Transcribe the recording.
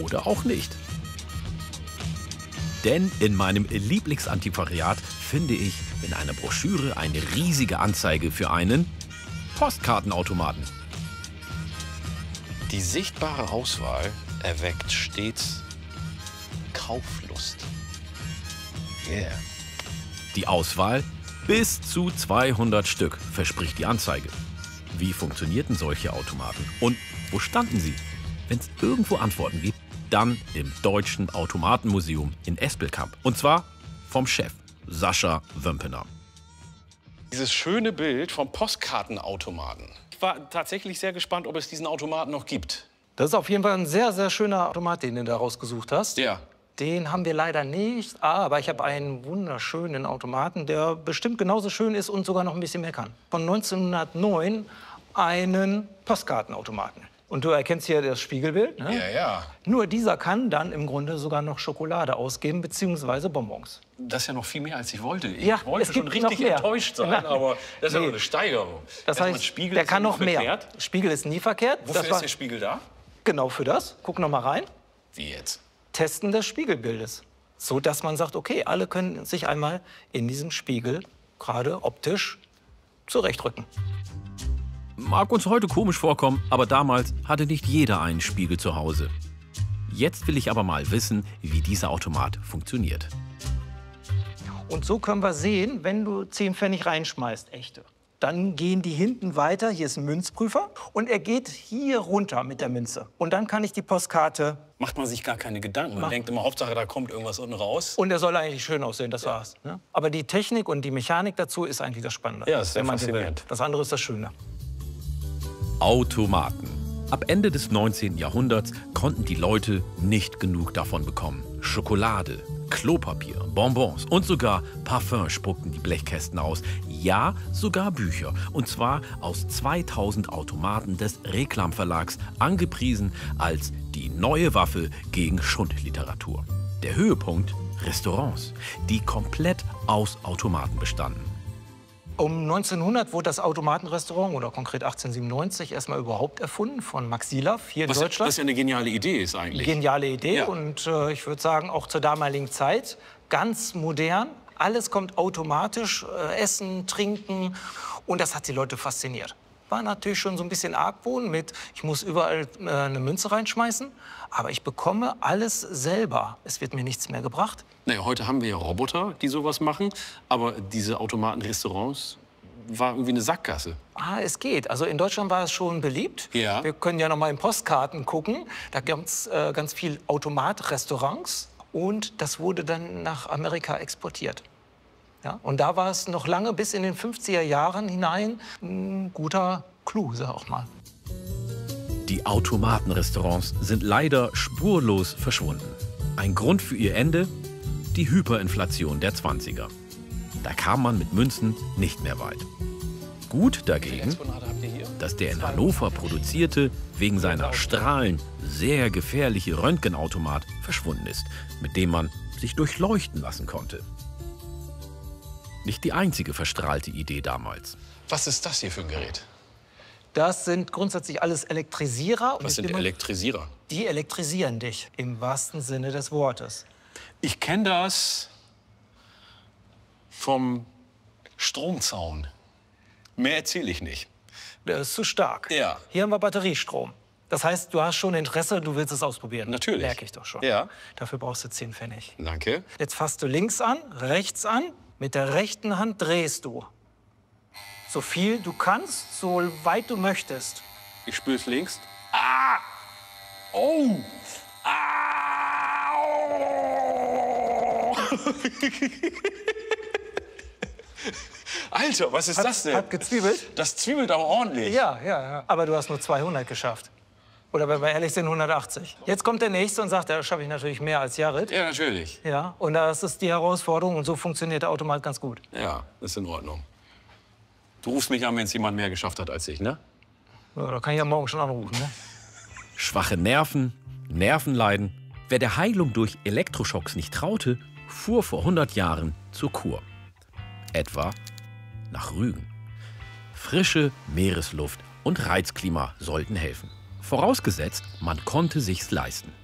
Oder auch nicht. Denn in meinem Lieblingsantiquariat finde ich in einer Broschüre eine riesige Anzeige für einen Postkartenautomaten. Die sichtbare Auswahl erweckt stets Kauflust. Yeah. Die Auswahl? Bis zu 200 Stück, verspricht die Anzeige. Wie funktionierten solche Automaten? Und wo standen sie? Wenn es irgendwo Antworten gibt, dann im Deutschen Automatenmuseum in Espelkamp. Und zwar vom Chef, Sascha Wömpener. Dieses schöne Bild vom Postkartenautomaten. Ich war tatsächlich sehr gespannt, ob es diesen Automaten noch gibt. Das ist auf jeden Fall ein sehr, sehr schöner Automat, den du da rausgesucht hast. Ja. Den haben wir leider nicht, aber ich habe einen wunderschönen Automaten, der bestimmt genauso schön ist und sogar noch ein bisschen mehr kann. Von 1909 einen Postkartenautomaten. Und du erkennst hier das Spiegelbild, ne? Ja, ja. Nur dieser kann dann im Grunde sogar noch Schokolade ausgeben, beziehungsweise Bonbons. Das ist ja noch viel mehr, als ich wollte. Ich Ja, wollte es schon gibt richtig noch mehr. enttäuscht sein, Nein. aber das ist ja Nee. noch eine Steigerung. Das Erstmal heißt, Spiegel der ist kann ja noch nicht mehr. verkehrt. Spiegel ist nie verkehrt. Wofür Das war ist der Spiegel da? genau für das. Guck noch mal rein. Wie jetzt? Testen des Spiegelbildes. So dass man sagt, okay, alle können sich einmal in diesem Spiegel gerade optisch zurechtrücken. Mag uns heute komisch vorkommen, aber damals hatte nicht jeder einen Spiegel zu Hause. Jetzt will ich aber mal wissen, wie dieser Automat funktioniert. Und so können wir sehen, wenn du 10 Pfennig reinschmeißt, echte, dann gehen die hinten weiter. Hier ist ein Münzprüfer und er geht hier runter mit der Münze. Und dann kann ich die Postkarte, Macht man sich gar keine Gedanken. Man denkt immer, Hauptsache, da kommt irgendwas unten raus. und er soll eigentlich schön aussehen, das war's. Ne? Aber die Technik und die Mechanik dazu ist eigentlich das Spannende. Ja, ist sehr wenn man so will. faszinierend. Das andere ist das Schöne. Automaten. Ab Ende des 19. Jahrhunderts konnten die Leute nicht genug davon bekommen. Schokolade, Klopapier, Bonbons und sogar Parfum spuckten die Blechkästen aus. Ja, sogar Bücher. Und zwar aus 2000 Automaten des Reklam-Verlags, angepriesen als die neue Waffe gegen Schundliteratur. Der Höhepunkt? Restaurants, die komplett aus Automaten bestanden. Um 1900 wurde das Automatenrestaurant, oder konkret 1897, erstmal überhaupt erfunden von Max Silaff hier in Was Deutschland. ja eine geniale Idee ist eigentlich. Geniale Idee Ja. und ich würde sagen, auch zur damaligen Zeit ganz modern. Alles kommt automatisch, Essen, Trinken, und das hat die Leute fasziniert. War natürlich schon so ein bisschen Argwohn mit, ich muss überall eine Münze reinschmeißen, aber ich bekomme alles selber. Es wird mir nichts mehr gebracht. Naja, heute haben wir ja Roboter, die sowas machen, aber diese Automatenrestaurants war irgendwie eine Sackgasse. Es geht. Also in Deutschland war es schon beliebt. Ja. Wir können ja noch mal in Postkarten gucken. Da gibt es ganz viel Automatrestaurants. Und das wurde dann nach Amerika exportiert. Ja? Und da war es noch lange, bis in den 50er Jahren hinein, ein guter Clou, sag auch mal. Die Automatenrestaurants sind leider spurlos verschwunden. Ein Grund für ihr Ende? Die Hyperinflation der 20er. Da kam man mit Münzen nicht mehr weit. Gut dagegen, Exponate habt ihr hier? dass der in Hannover produzierte, wegen seiner Strahlen sehr gefährliche Röntgenautomat verschwunden ist, mit dem man sich durchleuchten lassen konnte. Nicht die einzige verstrahlte Idee damals. Was ist das hier für ein Gerät? Das sind grundsätzlich alles Elektrisierer. Und Was ich sind bin mal- Elektrisierer? Die elektrisieren dich, im wahrsten Sinne des Wortes. Ich kenne das vom Stromzaun. Mehr erzähle ich nicht. Der ist zu stark. Ja. Hier haben wir Batteriestrom. Das heißt, du hast schon Interesse, du willst es ausprobieren. Natürlich. Merke ich doch schon. Ja. Dafür brauchst du 10 Pfennig. Danke. Jetzt fasst du links an, rechts an. Mit der rechten Hand drehst du. So viel du kannst, so weit du möchtest. Ich spüre es links. Ah! Oh! Au! Alter, was ist das denn? Hat gezwiebelt? Das zwiebelt aber ordentlich. Ja, ja, ja. Aber du hast nur 200 geschafft. Oder wenn wir ehrlich sind, 180. Jetzt kommt der Nächste und sagt, da schaffe ich natürlich mehr als Jared. Ja, natürlich. Ja, und das ist die Herausforderung und so funktioniert der Automat ganz gut. Ja, ist in Ordnung. Du rufst mich an, wenn es jemand mehr geschafft hat als ich, ne? Ja, da kann ich ja morgen schon anrufen, ne? Schwache Nerven, Nervenleiden. Wer der Heilung durch Elektroschocks nicht traute, fuhr vor 100 Jahren zur Kur. Etwa nach Rügen. Frische Meeresluft und Reizklima sollten helfen. Vorausgesetzt, man konnte sich's leisten.